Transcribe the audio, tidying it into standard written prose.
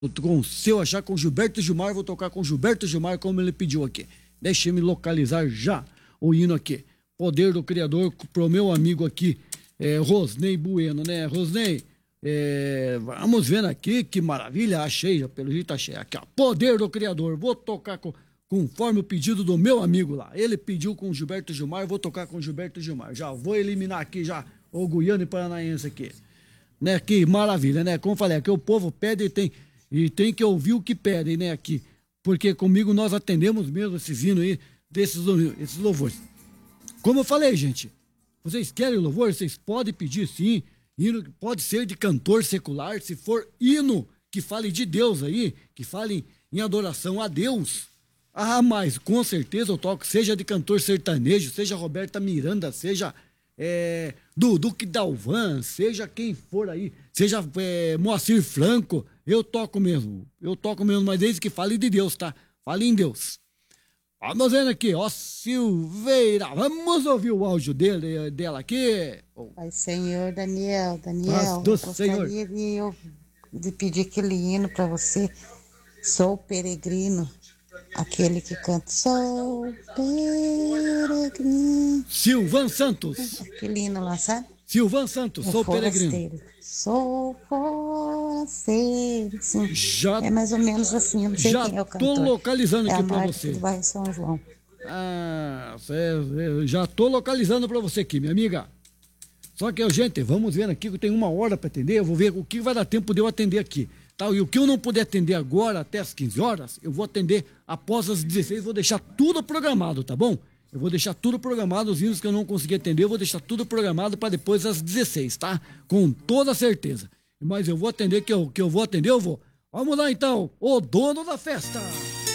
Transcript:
Se eu achar com Gilberto Gilmar, vou tocar com Gilberto Gilmar, como ele pediu aqui. Deixa eu me localizar já o hino aqui. Poder do Criador pro meu amigo aqui, Rosnei Bueno, né? Rosnei, vamos vendo aqui, que maravilha, achei, já, pelo jeito achei. Aqui, ó, Poder do Criador, vou tocar conforme o pedido do meu amigo lá. Ele pediu com Gilberto Gilmar, vou tocar com Gilberto Gilmar. Já vou eliminar aqui já o Goiano e Paranaense aqui. Né? Que maravilha, né? Como eu falei, aqui o povo pede e tem que ouvir o que pedem, né? Aqui. Porque comigo nós atendemos mesmo esses hinos aí, esses louvores. Como eu falei, gente, vocês querem louvor? Vocês podem pedir sim. Hino pode ser de cantor secular, se for hino que fale de Deus aí, que fale em adoração a Deus. Ah, mas com certeza eu toco, seja de cantor sertanejo, seja Roberta Miranda, seja do Duque Dalvan, seja quem for aí, seja Moacir Franco, eu toco mesmo, mas desde que fale de Deus, tá? Fale em Deus. Vamos vendo aqui, ó, Silveira, vamos ouvir o áudio dela aqui. Pai Senhor, Daniel, do gostaria de pedir aquele hino para você, Sou Peregrino, aquele que canta, sou peregrino. Silvan Santos. Aquele hino lá, sabe? Silvan Santos, sou peregrino. Sou forasteiro, sim. Já, é mais ou menos assim, eu não sei quem é o cantor. Já tô localizando aqui pra você. Do bairro São João. Já tô localizando pra você aqui, minha amiga. Só que, gente, vamos vendo aqui que eu tenho 1 hora pra atender, eu vou ver o que vai dar tempo de eu atender aqui. Tá? E o que eu não puder atender agora, até as 15 horas, eu vou atender após as 16, vou deixar tudo programado, tá bom? Eu vou deixar tudo programado, os hinos que eu não consegui atender, eu vou deixar tudo programado para depois às 16, tá? Com toda certeza. Mas eu vou atender, que eu vou atender, eu vou. Vamos lá então, o dono da festa.